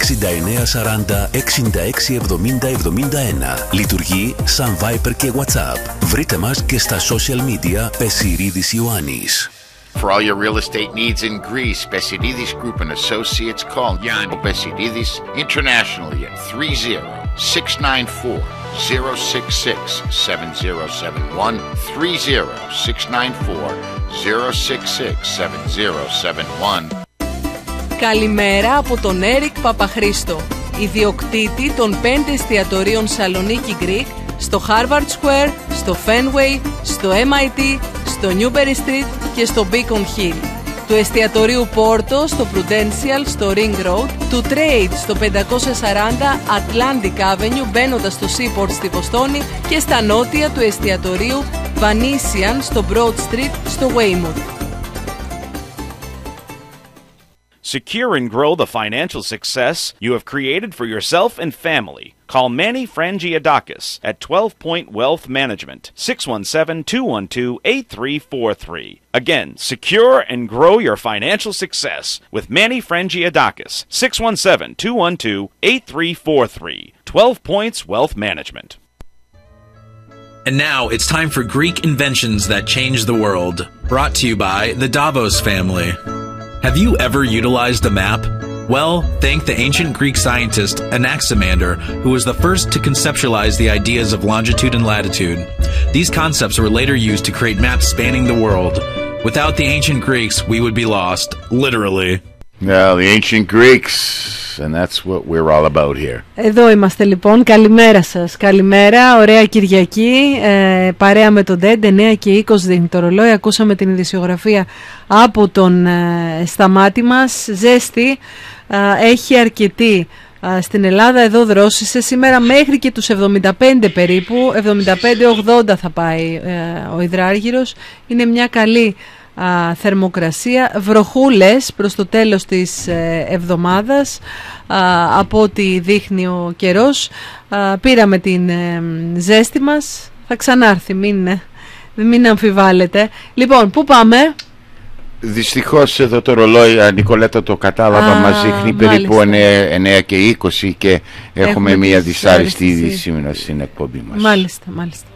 6940 6670 71. Λειτουργεί σαν Viber και WhatsApp. Βρείτε μας και στα social media Πεσιρίδης Ιωάννης. For all your real estate needs in Greece, Besiridis Group and Associates call Yanni Besiridis internationally at 30-694-066-7071, 30-694-066-7071. Καλημέρα από τον Έρικ Παπαχρήστο, ιδιοκτήτη των 5 εστιατορίων Σαλονίκη Greek, στο Harvard Square, στο Fenway, στο MIT, στο Newberry Street και στο Beacon Hill. Του εστιατορίου Porto στο Prudential, στο Ring Road, του Trade στο 540 Atlantic Avenue μπαίνοντας στο Seaport στη Βοστόνη και στα νότια του εστιατορίου Vanisian στο Broad Street στο Weymouth. Secure and grow the financial success you have created for yourself and family. Call Manny Frangiadakis at 12 Point Wealth Management, 617-212-8343. Again, secure and grow your financial success with Manny Frangiadakis, 617-212-8343. 12 Points Wealth Management. And now it's time for Greek inventions that change the world. Brought to you by the Davos family. Have you ever utilized a map? Well, thank the ancient Greek scientist Anaximander, who was the first to conceptualize the ideas of longitude and latitude. These concepts were later used to create maps spanning the world. Without the ancient Greeks, we would be lost, literally. Well, the ancient Greeks, and that's what we're all about here. Εδώ είμαστε λοιπόν, καλημέρα σας. Καλημέρα, ωραία Κυριακή, παρέα με τον Ντέντ, 9 και 20 δείχνει το ρολόι. Ακούσαμε την ειδησιογραφία από τον Σταμάτη μας. Ζέστη, έχει αρκετή στην Ελλάδα, εδώ δρόσησε σήμερα μέχρι και τους 75 περίπου, 75-80 θα πάει ο υδράργυρος. Είναι μια καλή θερμοκρασία, βροχούλες προς το τέλος της εβδομάδας από ό,τι δείχνει ο καιρός. Πήραμε την ζέστη μας, θα ξανάρθει, μην αμφιβάλλετε. Λοιπόν, πού πάμε? Δυστυχώς εδώ το ρολόι, Νικολέτα, το κατάλαβα, μας δείχνει περίπου 9 και 20 και έχουμε μια δυσάρεστη είδηση σήμερα στην εκπομπή μας. Μάλιστα.